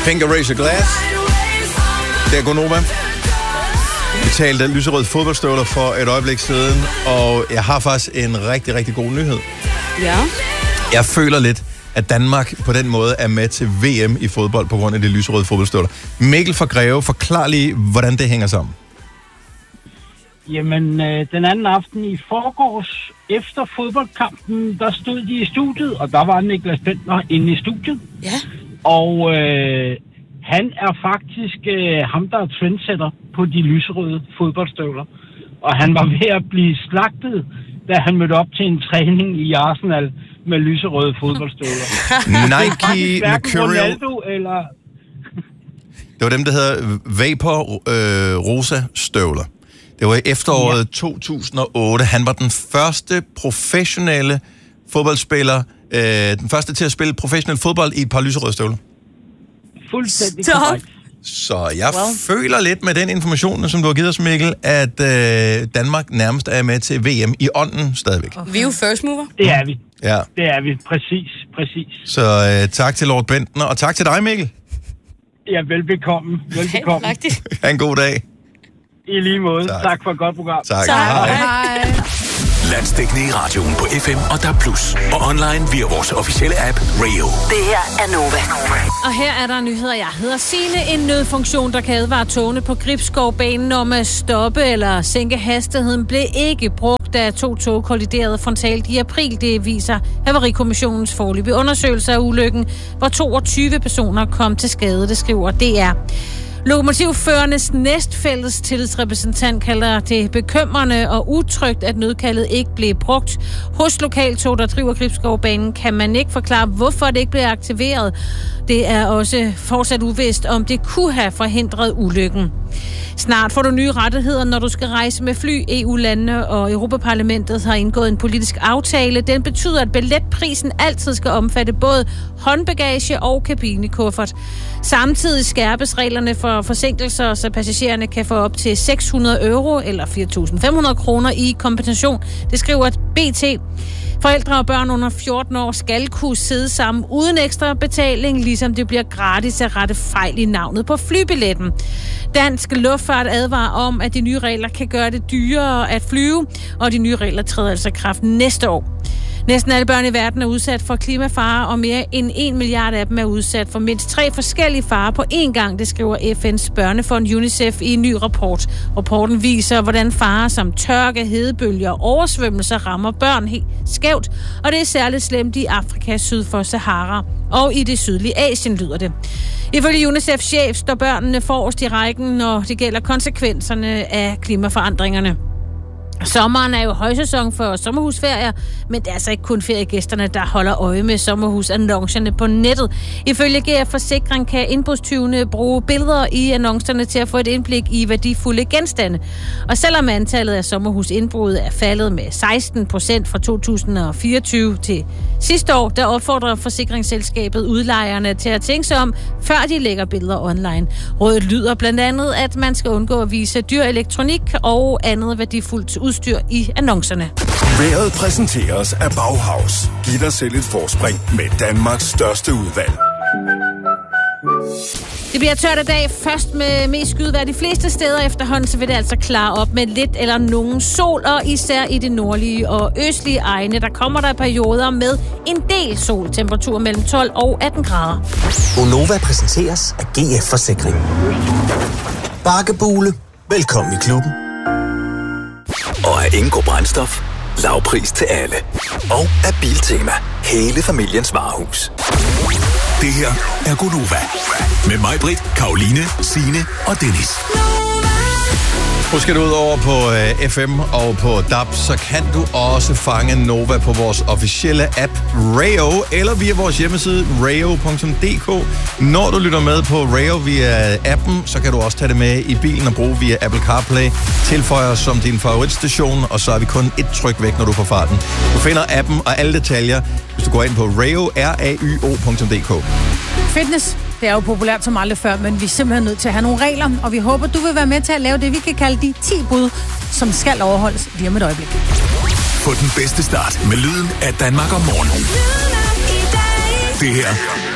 Pink Erase Glass. Det er Gonova. Vi talte lyserød fodboldstøvler for et øjeblik siden, og jeg har faktisk en rigtig, rigtig god nyhed. Ja. Jeg føler lidt, at Danmark på den måde er med til VM i fodbold på grund af de lyserøde fodboldstøvler. Mikkel fra Greve, forklar lige, hvordan det hænger sammen. Jamen, den anden aften i forgårs, efter fodboldkampen, der stod de i studiet, og der var Niklas Bentner inde i studiet. Ja. Og han er faktisk ham, der er trendsetter på de lyserøde fodboldstøvler. Og han var ved at blive slagtet, da han mødte op til en træning i Arsenal med lyserøde fodboldstøvler. Nike Mercurial. Eller... Det var dem, der hedder Vapor Rosa støvler. Det var i efteråret 2008. Han var den første professionelle fodboldspiller, den første til at spille professionel fodbold i et par lyserøde støvler. Fuldstændig korrekt. Så jeg føler lidt med den information, som du har givet os, Mikkel, at Danmark nærmest er med til VM i ånden stadigvæk. Vi er jo first mover. Det er vi. Ja. Det er vi. Præcis. Så tak til Lord Bentner, og tak til dig, Mikkel. Ja, velbekomme. Ha' en god dag. I lige måde. Tak for et godt program. Tak. Hej. Landsdækkende i radioen på FM og DAB+. Og online via vores officielle app Radio. Det her er Nova. Og her er der nyheder. Jeg hedder Signe. En nødfunktion, der kan advare togene på Gribskovbanen om at stoppe eller sænke hastigheden, blev ikke brugt, da 2 tog kolliderede frontalt i april. Det viser Havarikommissionens foreløbige undersøgelse af ulykken, hvor 22 personer kom til skade, det skriver DR. Lokomotivførernes næstfælles tillidsrepræsentant kalder det bekymrende og utrygt, at nødkaldet ikke blev brugt. Hos lokaltog, der driver Gribskovbanen, kan man ikke forklare, hvorfor det ikke blev aktiveret. Det er også fortsat uvist, om det kunne have forhindret ulykken. Snart får du nye rettigheder, når du skal rejse med fly. EU-landene og Europaparlamentet har indgået en politisk aftale. Den betyder, at billetprisen altid skal omfatte både håndbagage og kabinekuffert. Samtidig skærpes reglerne for forsinkelser, så passagererne kan få op til 600 euro eller 4.500 kroner i kompensation. Det skriver BT. Forældre og børn under 14 år skal kunne sidde sammen uden ekstra betaling, ligesom det bliver gratis at rette fejl i navnet på flybilletten. Dansk Luftfart advarer om, at de nye regler kan gøre det dyrere at flyve, og de nye regler træder altså i kraft næste år. Næsten alle børn i verden er udsat for klimafarer, og mere end 1 milliard af dem er udsat for mindst 3 forskellige farer på én gang, det skriver FN's børnefond UNICEF i en ny rapport. Rapporten viser, hvordan farer som tørke, hedebølger og oversvømmelser rammer børn helt skævt, og det er særligt slemt i Afrika syd for Sahara og i det sydlige Asien, lyder det. Ifølge UNICEF-chef står børnene forrest i rækken, når det gælder konsekvenserne af klimaforandringerne. Sommeren er jo højsæson for sommerhusferier, men det er altså ikke kun feriegæsterne, der holder øje med sommerhusannoncerne på nettet. Ifølge GF Forsikring kan indbrudstyvene bruge billeder i annoncerne til at få et indblik i værdifulde genstande. Og selvom antallet af sommerhusindbrud er faldet med 16% fra 2024 til sidste år, der opfordrer forsikringsselskabet udlejerne til at tænke sig om, før de lægger billeder online. Rådet lyder blandt andet, at man skal undgå at vise dyr elektronik og andet værdifuldt udstyr i annoncerne. Vejret præsenteres af Bauhaus. Giv dig selv et forspring med Danmarks største udvalg. Det bliver tørt i dag, først med mest skydevejr de fleste steder. Efterhånden så vil det altså klare op med lidt eller nogen sol, og især i det nordlige og østlige egne, der kommer der perioder med en del sol. Temperatur mellem 12 og 18 grader. Gonova præsenteres af GF Forsikring. Bakkebule. Velkommen i klubben. Og af Ingo Brændstof. Lavpris til alle. Og af Biltema. Hele familiens varehus. Det her er Gonova. Med mig, Britt, Karoline, Signe og Dennis. Husk du ud over på FM og på DAB, så kan du også fange Nova på vores officielle app Rayo, eller via vores hjemmeside rayo.dk. Når du lytter med på Rayo via appen, så kan du også tage det med i bilen og bruge via Apple CarPlay. Tilføj os som din favoritstation, og så er vi kun et tryk væk, når du er på farten. Du finder appen og alle detaljer, hvis du går ind på rayo.dk. Fitness, det er jo populært som aldrig før, men vi er simpelthen nødt til at have nogle regler, og vi håber, du vil være med til at lave det, vi kan kalde de 10 bud, som skal overholdes lige om et øjeblik. Få den bedste start med lyden af Danmark om morgenen. Det her